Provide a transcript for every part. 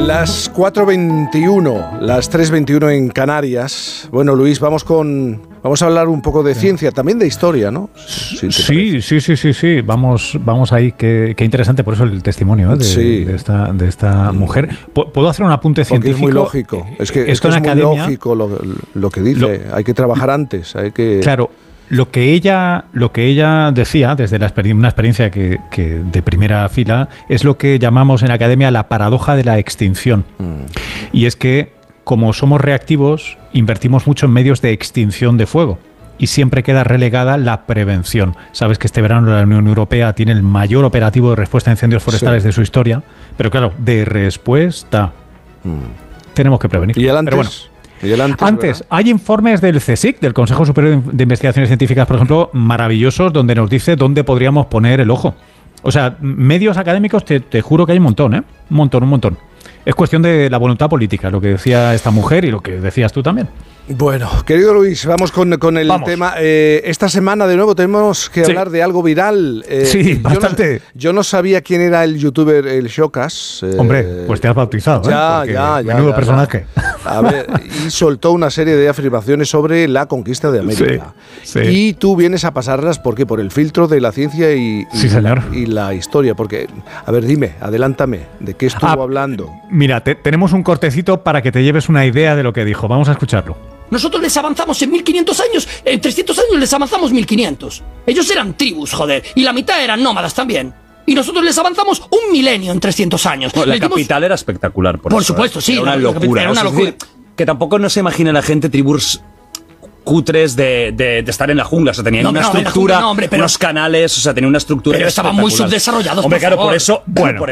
Las 4:21, las 3:21 en Canarias. Bueno, Luis, vamos a hablar un poco de ciencia, también de historia, ¿no? Sí. Vamos ahí. Qué interesante, por eso el testimonio de esta mujer. ¿Puedo hacer un apunte científico? Porque es muy lógico. Es que es muy lógico lo que dice. Hay que trabajar antes. Claro. Lo que ella decía, desde una experiencia que de primera fila, es lo que llamamos en la academia la paradoja de la extinción. Y es que, como somos reactivos, invertimos mucho en medios de extinción de fuego. Y siempre queda relegada la prevención. Sabes que este verano la Unión Europea tiene el mayor operativo de respuesta a incendios forestales de su historia. Pero claro, de respuesta. Tenemos que prevenir. ¿Y el antes? Pero bueno, antes, hay informes del CSIC, del Consejo Superior de Investigaciones Científicas, por ejemplo, maravillosos, donde nos dice dónde podríamos poner el ojo. O sea, medios académicos, te juro que hay un montón, ¿eh? Un montón. Es cuestión de la voluntad política, lo que decía esta mujer y lo que decías tú también. Bueno, querido Luis, vamos con el tema. Esta semana, de nuevo, tenemos que hablar de algo viral. Bastante. Yo no sabía quién era el youtuber, el Showcas. Hombre, pues te has bautizado. Ya. Menudo personaje. A ver, y soltó una serie de afirmaciones sobre la conquista de América. Sí. Y tú vienes a pasarlas, ¿por qué? Por el filtro de la ciencia y la historia. Porque, a ver, dime, adelántame, ¿de qué estuvo hablando? Mira, tenemos un cortecito para que te lleves una idea de lo que dijo. Vamos a escucharlo. Nosotros les avanzamos en 1500 años, en 300 años les avanzamos 1500. Ellos eran tribus, joder, y la mitad eran nómadas también. Y nosotros les avanzamos 1 milenio en 300 años. No, la capital era espectacular, por supuesto, sí. Era una locura. Era una locura. Es decir, que tampoco no se imagina la gente tribus cutres de estar en la jungla. O sea, tenían una estructura, unos canales, o sea, tenían una estructura. Pero estaban muy subdesarrollados. Hombre, claro, por eso. Bueno.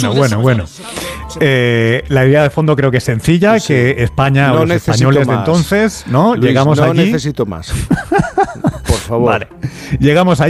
La idea de fondo creo que es sencilla, que España, o los españoles de entonces, ¿no? Luis, llegamos allí. No necesito más. Por favor. Vale. Llegamos allí.